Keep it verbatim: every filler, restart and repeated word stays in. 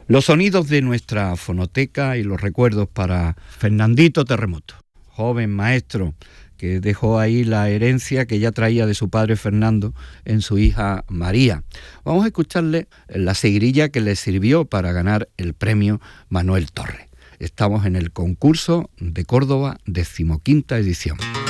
Los sonidos de nuestra fonoteca y los recuerdos para Fernandito Terremoto, joven maestro que dejó ahí la herencia que ya traía de su padre Fernando en su hija María. Vamos a escucharle la seguirilla que le sirvió para ganar el premio Manuel Torre. Estamos en el concurso de Córdoba, decimoquinta edición.